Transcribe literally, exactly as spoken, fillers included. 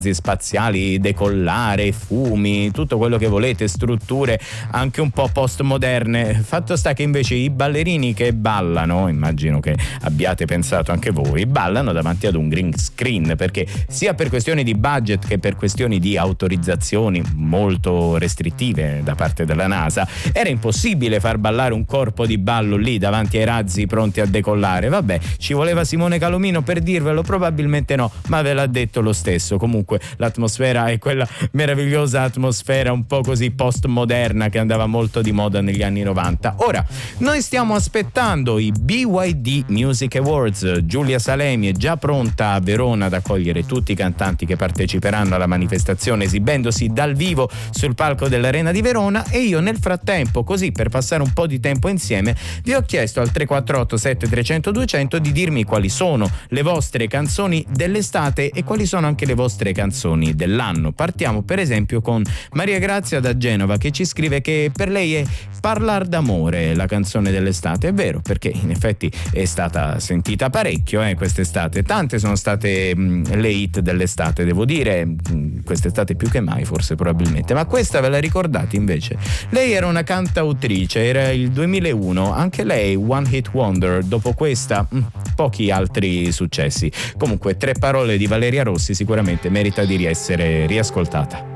spaziali, decollare, fumi, tutto quello che volete, strutture anche un po' postmoderne. Fatto sta che invece i ballerini che ballano, immagino che abbiate pensato anche voi, ballano davanti ad un green screen, perché sia per questioni di budget che per questioni di autorizzazioni molto restrittive da parte della NASA era impossibile far ballare un corpo di ballo lì davanti ai razzi pronti a decollare. Vabbè, ci voleva Simone Calomino per dirvelo? Probabilmente no, ma ve l'ha detto lo stesso. Comunque l'atmosfera è quella meravigliosa atmosfera un po' così postmoderna che andava molto di moda negli anni novanta. Ora, noi stiamo aspettando i B Y D Music Awards. Giulia Salemi è già pronta a Verona ad accogliere tutti i cantanti che parteciperanno alla manifestazione esibendosi dal vivo sul palco dell'Arena di Verona, e io nel frattempo, così per passare un po' di tempo insieme, vi ho chiesto al tre quattro otto sette tre zero zero due zero zero di dirmi quali sono le vostre canzoni dell'estate e quali sono anche le vostre canzoni dell'anno. Partiamo per esempio con Maria Grazia da Genova, che ci scrive che per lei è Parlar d'amore la canzone dell'estate. È vero, perché in effetti è stata sentita parecchio eh, quest'estate. Tante sono state mh, le hit dell'estate, devo dire, mh, quest'estate più che mai forse, probabilmente. Ma questa ve la ricordate invece? Lei era una cantautrice, era il duemilauno, anche lei one hit wonder. Dopo questa mh, pochi altri successi. Comunque, Tre parole di Valeria Rossi sicuramente merita di essere riascoltata.